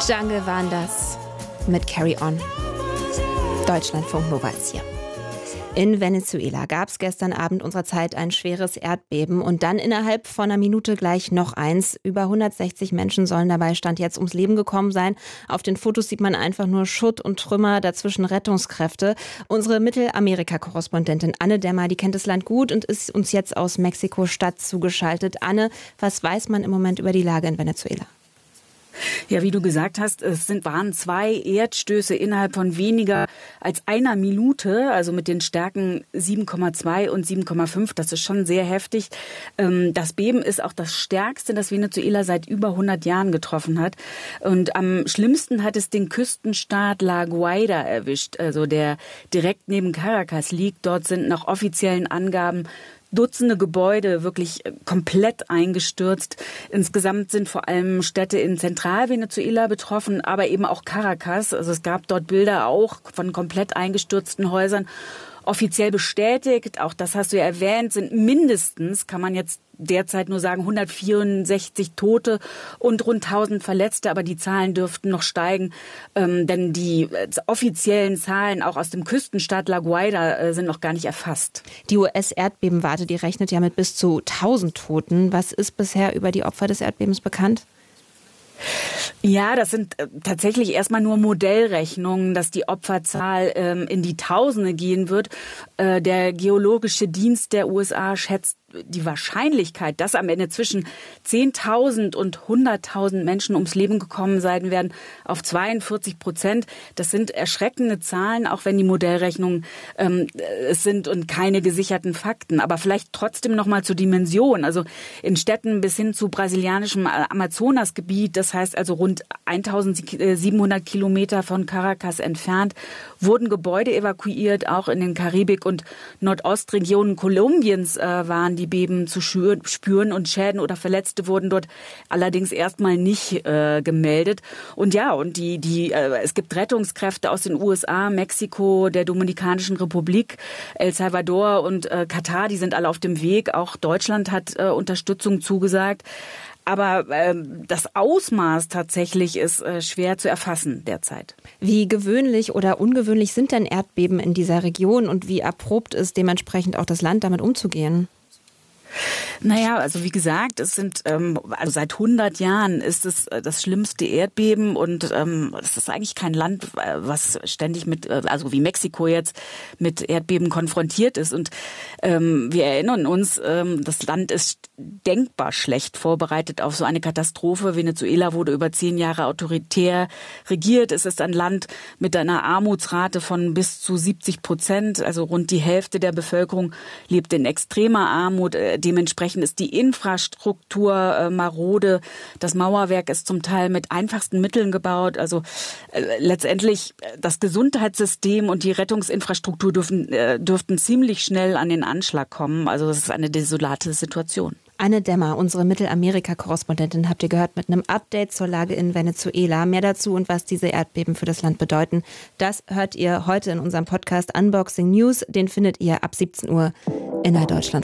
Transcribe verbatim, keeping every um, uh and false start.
Jungle waren das mit Carry On. Deutschlandfunk Nova ist hier. In Venezuela gab es gestern Abend unserer Zeit ein schweres Erdbeben und dann innerhalb von einer Minute gleich noch eins. Über hundertsechzig Menschen sollen dabei Stand jetzt ums Leben gekommen sein. Auf den Fotos sieht man einfach nur Schutt und Trümmer, dazwischen Rettungskräfte. Unsere Mittelamerika-Korrespondentin Anne Dämmer, die kennt das Land gut und ist uns jetzt aus Mexiko-Stadt zugeschaltet. Anne, was weiß man im Moment über die Lage in Venezuela? Ja, wie du gesagt hast, es sind, waren zwei Erdstöße innerhalb von weniger als einer Minute, also mit den Stärken sieben Komma zwei und sieben Komma fünf. Das ist schon sehr heftig. Das Beben ist auch das stärkste, das Venezuela seit über hundert Jahren getroffen hat. Und am schlimmsten hat es den Küstenstaat La Guaira erwischt, also der direkt neben Caracas liegt. Dort sind nach offiziellen Angaben Dutzende Gebäude wirklich komplett eingestürzt. Insgesamt sind vor allem Städte in Zentralvenezuela betroffen, aber eben auch Caracas. Also es gab dort Bilder auch von komplett eingestürzten Häusern. Offiziell bestätigt, auch das hast du ja erwähnt, sind mindestens, kann man jetzt derzeit nur sagen, hundertvierundsechzig Tote und rund tausend Verletzte, aber die Zahlen dürften noch steigen, ähm, denn die äh, offiziellen Zahlen auch aus dem Küstenstaat La Guaira äh, sind noch gar nicht erfasst. Die U S-Erdbebenwarte, die rechnet ja mit bis zu tausend Toten. Was ist bisher über die Opfer des Erdbebens bekannt? Ja, das sind äh, tatsächlich erstmal nur Modellrechnungen, dass die Opferzahl ähm, in die Tausende gehen wird. Äh, der Geologische Dienst der U S A schätzt die Wahrscheinlichkeit, dass am Ende zwischen zehntausend und hunderttausend Menschen ums Leben gekommen sein werden, auf zweiundvierzig Prozent. Das sind erschreckende Zahlen, auch wenn die Modellrechnungen ähm, es sind und keine gesicherten Fakten. Aber vielleicht trotzdem noch mal zur Dimension. Also in Städten bis hin zu brasilianischem Amazonasgebiet, das heißt also rund eintausendsiebenhundert Kilometer von Caracas entfernt, wurden Gebäude evakuiert. Auch in den Karibik- und Nordostregionen Kolumbiens äh, waren die Beben zu spüren und Schäden oder Verletzte wurden dort allerdings erstmal nicht äh, gemeldet. Und ja, und die, die, äh, es gibt Rettungskräfte aus den U S A, Mexiko, der Dominikanischen Republik, El Salvador und äh, Katar, die sind alle auf dem Weg. Auch Deutschland hat äh, Unterstützung zugesagt. Aber äh, das Ausmaß tatsächlich ist äh, schwer zu erfassen derzeit. Wie gewöhnlich oder ungewöhnlich sind denn Erdbeben in dieser Region und wie erprobt ist dementsprechend auch das Land, damit umzugehen? Naja, also wie gesagt, es sind ähm, also seit hundert Jahren ist es äh, das schlimmste Erdbeben und ähm, es ist eigentlich kein Land, äh, was ständig mit, äh, also wie Mexiko jetzt, mit Erdbeben konfrontiert ist. Und ähm, wir erinnern uns, ähm, das Land ist denkbar schlecht vorbereitet auf so eine Katastrophe. Venezuela wurde über zehn Jahre autoritär regiert. Es ist ein Land mit einer Armutsrate von bis zu siebzig Prozent, also rund die Hälfte der Bevölkerung lebt in extremer Armut. Äh, Dementsprechend ist die Infrastruktur äh, marode. Das Mauerwerk ist zum Teil mit einfachsten Mitteln gebaut. Also äh, letztendlich äh, das Gesundheitssystem und die Rettungsinfrastruktur dürfen, äh, dürften ziemlich schnell an den Anschlag kommen. Also das ist eine desolate Situation. Anne Dämmer, unsere Mittelamerika-Korrespondentin, habt ihr gehört mit einem Update zur Lage in Venezuela. Mehr dazu und was diese Erdbeben für das Land bedeuten, das hört ihr heute in unserem Podcast Unboxing News. Den findet ihr ab siebzehn Uhr in der Deutschland.